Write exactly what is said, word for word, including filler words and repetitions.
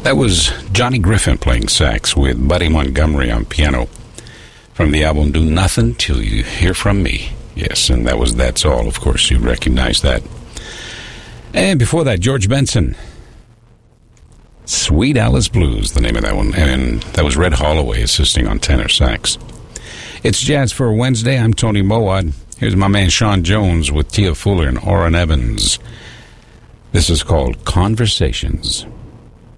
That was Johnny Griffin playing sax with Buddy Montgomery on piano from the album Do Nothing Till You Hear From Me. Yes, and that was That's All. Of course, you recognize that. And before that, George Benson. Sweet Alice Blues, the name of that one. And that was Red Holloway assisting on tenor sax. It's Jazz for Wednesday. I'm Tony Mowat. Here's my man Sean Jones with Tia Fuller and Orrin Evans. This is called Conversations.